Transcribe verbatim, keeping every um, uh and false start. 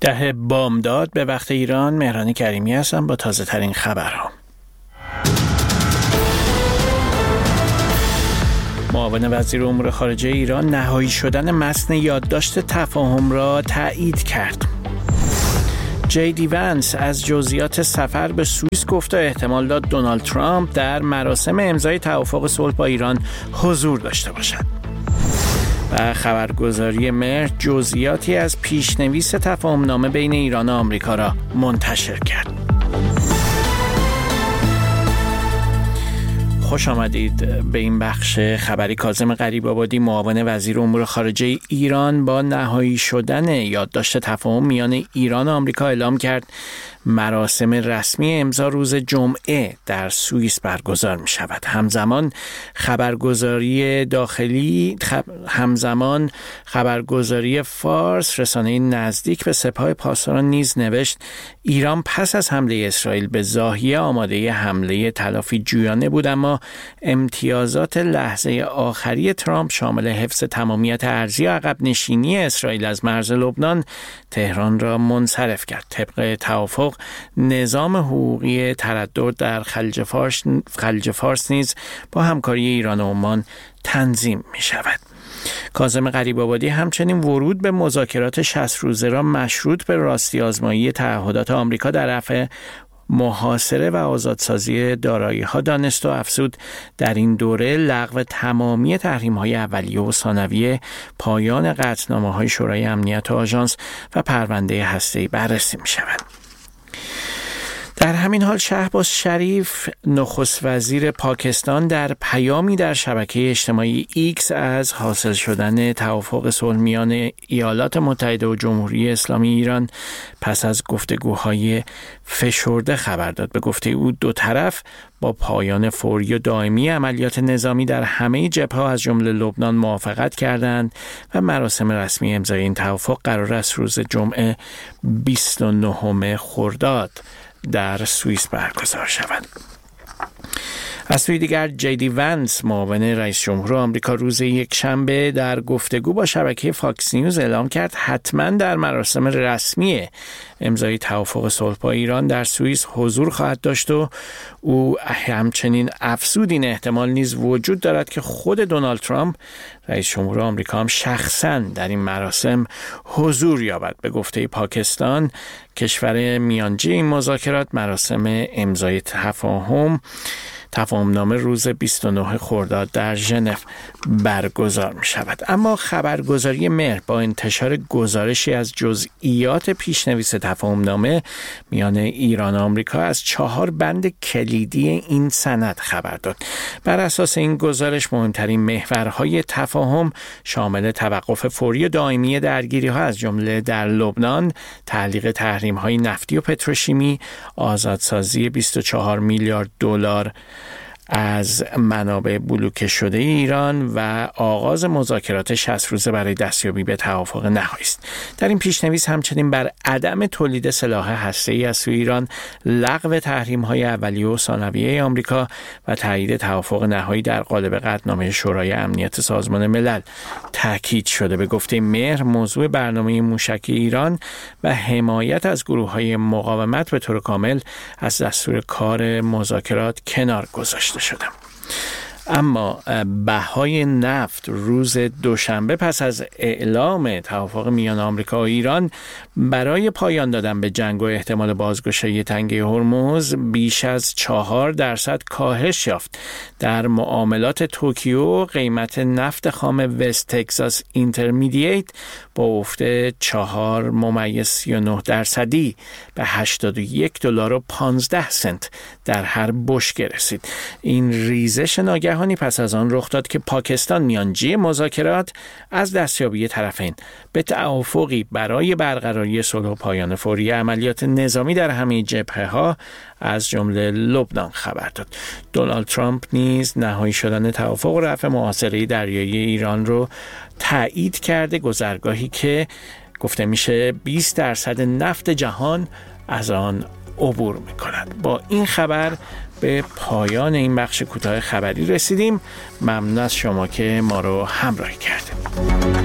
ده بامداد به وقت ایران. مهران کریمی هستم با تازه ترین خبرها. معاون وزیر امور خارجه ایران نهایی شدن متن یادداشت تفاهم را تایید کرد. جی دی ونس از جزئیات سفر به سوئیس گفت و احتمال داد دونالد ترامپ در مراسم امضای توافق صلح با ایران حضور داشته باشد. و خبرگزاری مهر جزئیاتی از پیشنویس تفاهمنامه بین ایران و آمریکا را منتشر کرد. خوش آمدید به این بخش خبری. کاظم غریب‌آبادی معاون وزیر امور خارجه ایران با نهایی شدن یادداشت تفاهم میان ایران و آمریکا اعلام کرد مراسم رسمی امضا روز جمعه در سوئیس برگزار می شود. همزمان خبرگزاری داخلی خب... همزمان خبرگزاری فارس رسانه نزدیک به سپاه پاسداران نیز نوشت ایران پس از حمله اسرائیل به ضاحیه آماده حمله تلافی جویانه بود، اما امتیازات لحظه آخری ترامپ شامل حفظ تمامیت ارضی و عقب نشینی اسرائیل از مرز لبنان تهران را منصرف کرد. طبق توافق نظام حقوقی تردد در خلیج فارس خلیج فارس نیز با همکاری ایران و عمان تنظیم می شود. کاظم غریب‌آبادی همچنین ورود به مذاکرات شصت روزه را مشروط به راستی آزمایی تعهدات آمریکا در رفع محاصره و آزادسازی دارایی‌ها دانست و افزود در این دوره لغو تمامی تحریم‌های اولیه و ثانویه، پایان قطعنامه‌های شورای امنیت و آژانس و پرونده هسته‌ای بررسی می‌شود. در همین حال شهباز شریف نخست وزیر پاکستان در پیامی در شبکه اجتماعی ایکس از حاصل شدن توافق صلح میان ایالات متحده و جمهوری اسلامی ایران پس از گفتگوهای فشرده خبر داد. به گفته او دو طرف با پایان فوری و دائمی عملیات نظامی در همه جبهه‌ها از جمله لبنان موافقت کردند و مراسم رسمی امضای این توافق قرار است روز جمعه بیست و نهم خرداد در سوئیس برگزار شود. از سوی دیگر جی دی ونس معاون رئیس جمهور آمریکا روز یک شنبه در گفتگو با شبکه فاکس نیوز اعلام کرد حتما در مراسم رسمی امضای توافق صلح با ایران در سوئیس حضور خواهد داشت و او همچنین افزود این احتمال نیز وجود دارد که خود دونالد ترامپ رئیس جمهور آمریکا هم شخصاً در این مراسم حضور یابد. به گفته پاکستان کشور میانجی این مذاکرات مراسم امضای تفاهم تفاهمنامه روز بیست و نهم خرداد در ژنو برگزار می شود. اما خبرگزاری مهر با انتشار گزارشی از جزئیات پیشنویس تفاهمنامه میان ایران و آمریکا از چهار بند کلیدی این سند خبر داد. بر اساس این گزارش مهمترین محورهای تفاهم شامل توقف فوری و دائمی درگیری‌ها از جمله در لبنان، تعلیق تحریم‌های نفتی و پتروشیمی، آزادسازی بیست و چهار میلیارد دلار از منابع بلوکه شده ایران و آغاز مذاکرات شصت روزه برای دستیابی به توافق نهایی است. در این پیشنویس همچنین بر عدم تولید سلاح هسته‌ای از سوی ایران، لغو تحریم‌های اولیه و ثانویه آمریکا و تایید توافق نهایی در قالب قطعنامه شورای امنیت سازمان ملل تاکید شده. به گفته مهر موضوع برنامه موشکی ایران و حمایت از گروه‌های مقاومت به طور کامل از دستور کار مذاکرات کنار گذاشته شدم. اما بهای نفت روز دوشنبه پس از اعلام توافق میان آمریکا و ایران برای پایان دادن به جنگ و احتمال بازگشایی تنگه هرمز بیش از چهار درصد کاهش یافت. در معاملات توکیو قیمت نفت خام وست تگزاس اینترمدییت با افت چهار ممیز سی و نه درصدی به هشتاد و یک دلار و پانزده سنت در هر بشکه رسید. این ریزش ناگهانی پس از آن رخ داد که پاکستان میانجی مذاکرات از دستیابی طرفین به توافقی برای برقراری صلح و پایان فوری عملیات نظامی در همه جبهه‌ها از جمله لبنان خبر داد. دونالد ترامپ نیز نهایی شدن توافق و رفع محاصره دریایی ایران رو تایید کرده، گذرگاهی که گفته میشه بیست درصد نفت جهان از آن عبور میکند. با این خبر به پایان این بخش کوتاه خبری رسیدیم. ممنون از شما که ما رو همراهی کردید.